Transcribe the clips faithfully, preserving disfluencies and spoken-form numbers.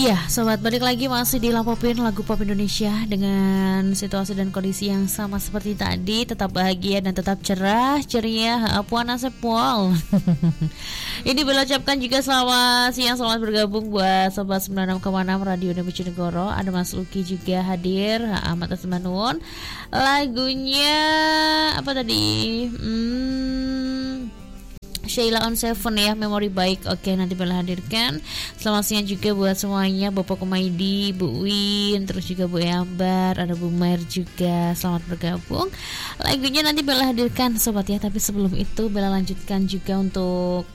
Iya, sobat, balik lagi masih di Lapopin lagu pop Indonesia dengan situasi dan kondisi yang sama seperti tadi, tetap bahagia dan tetap cerah, ceria, puana sepol. Ini beliau ucapkan juga selamat siang, selamat bergabung buat sobat sembilan puluh enam koma enam Radio Indonesia Negoro. Ada Mas Luki juga hadir, Ahmad Asmanun. Lagunya apa tadi? Hmm Sheila on Seven ya, Memori Baik. Oke, nanti Bella hadirkan. Selamat siang juga buat semuanya, Bapak Kumaidi, Bu Win, terus juga Bu Ambar, ada Bu Mer juga. Selamat bergabung. Lagunya nanti Bella hadirkan sobat ya, tapi sebelum itu Bella lanjutkan juga untuk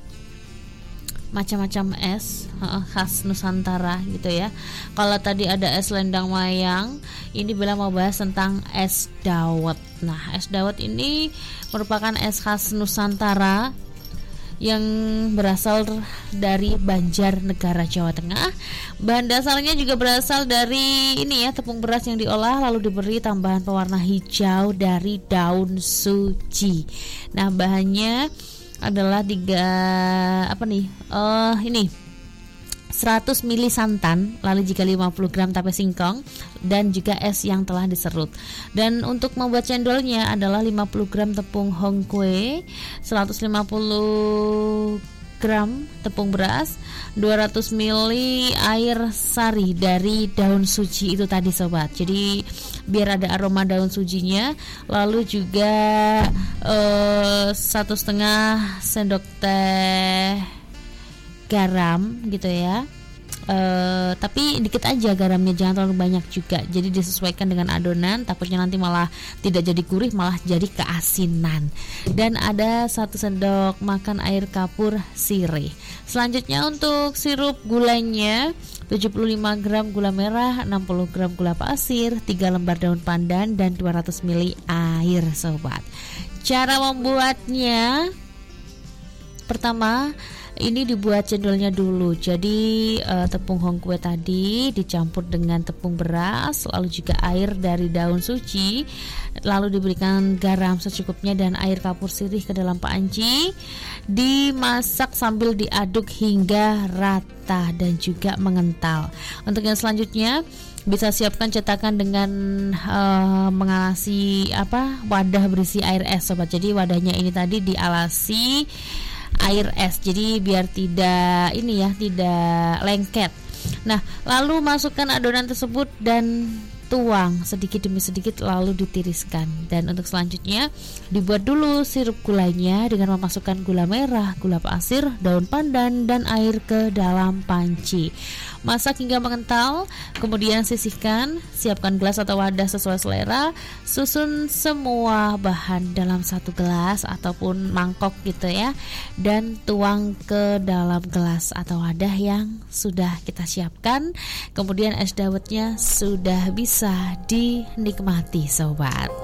macam-macam es khas Nusantara gitu ya. Kalau tadi ada es lendang mayang, ini Bella mau bahas tentang es dawet. Nah, es dawet ini merupakan es khas Nusantara yang berasal dari Banjarnegara, Jawa Tengah. Bahan dasarnya juga berasal dari ini ya, tepung beras yang diolah lalu diberi tambahan pewarna hijau dari daun suci. Nah, bahannya adalah tiga apa nih? Oh, ini seratus mililiter santan, lalu juga lima puluh gram tape singkong dan juga es yang telah diserut. Dan untuk membuat cendolnya adalah lima puluh gram tepung hongkwe, seratus lima puluh gram tepung beras, dua ratus mililiter air sari dari daun suci itu tadi sobat. Jadi biar ada aroma daun sucinya. Lalu juga eh, satu setengah sendok teh garam gitu ya. Uh, tapi dikit aja garamnya, jangan terlalu banyak juga. Jadi disesuaikan dengan adonan, takutnya nanti malah tidak jadi gurih, malah jadi keasinan. Dan ada satu sendok makan air kapur sirih. Selanjutnya untuk sirup gulanya, tujuh puluh lima gram gula merah, enam puluh gram gula pasir, tiga lembar daun pandan dan dua ratus mililiter air sobat. Cara membuatnya, pertama ini dibuat cendolnya dulu. Jadi uh, tepung hongkwe tadi dicampur dengan tepung beras, lalu juga air dari daun suci, lalu diberikan garam secukupnya dan air kapur sirih ke dalam panci. Dimasak sambil diaduk hingga rata dan juga mengental. Untuk yang selanjutnya bisa siapkan cetakan dengan uh, mengalasi apa wadah berisi air es sobat. Jadi wadahnya ini tadi dialasi air es, jadi biar tidak ini ya, tidak lengket. Nah, lalu masukkan adonan tersebut dan tuang sedikit demi sedikit lalu ditiriskan. Dan untuk selanjutnya dibuat dulu sirup gulanya dengan memasukkan gula merah, gula pasir, daun pandan dan air ke dalam panci. Masak hingga mengental, kemudian sisihkan, siapkan gelas atau wadah sesuai selera, susun semua bahan dalam satu gelas ataupun mangkok gitu ya, dan tuang ke dalam gelas atau wadah yang sudah kita siapkan. Kemudian es dawetnya sudah bisa dinikmati sobat.